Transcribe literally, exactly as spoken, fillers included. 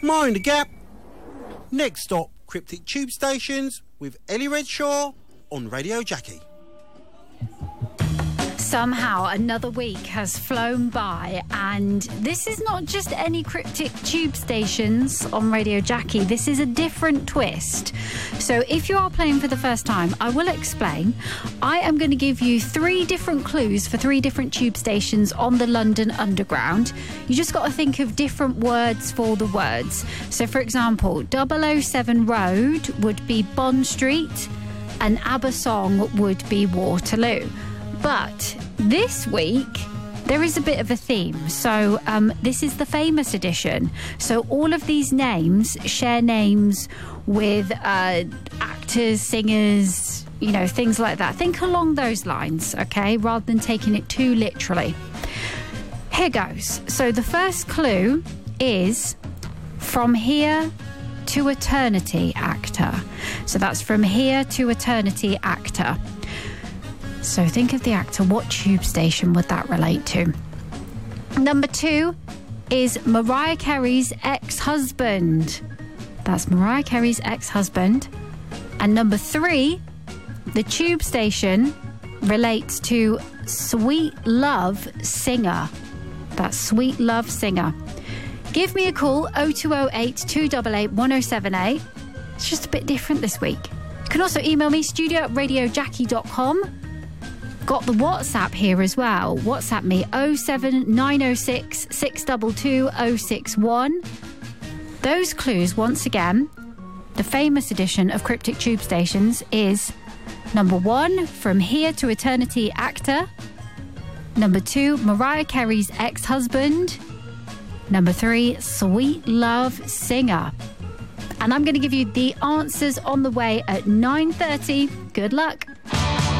Mind the Gap. Next stop, Cryptic Tube Stations with Ellie Redshaw on Radio Jackie. Somehow another week has flown by, and this is not just any Cryptic Tube Stations on Radio Jackie. This is a different twist. So if you are playing for the first time, I will explain. I am going to give you three different clues for three different tube stations on the London Underground. You just got to think of different words for the words. So for example, double oh seven Road would be Bond Street and ABBA Song would be Waterloo. But this week, there is a bit of a theme. So um, this is the famous edition. So all of these names share names with uh, actors, singers, you know, things like that. Think along those lines, okay, rather than taking it too literally. Here goes. So the first clue is From Here to Eternity actor. So that's From Here to Eternity actor. So think of the actor. What tube station would that relate to? Number two is Mariah Carey's ex-husband. That's Mariah Carey's ex-husband. And number three, the tube station relates to Sweet Love Singer. That's Sweet Love Singer. Give me a call, oh two oh eight, two eight eight, one oh seven eight. It's just a bit different this week. You can also email me, studio at radio jackie dot com. Got the WhatsApp here as well. WhatsApp me oh seven nine oh six, six two two, oh six one. Those clues, once again, the famous edition of Cryptic Tube Stations is number one, From Here to Eternity actor. Number two, Mariah Carey's ex-husband. Number three, Sweet Love Singer. And I'm going to give you the answers on the way at nine thirty. Good luck.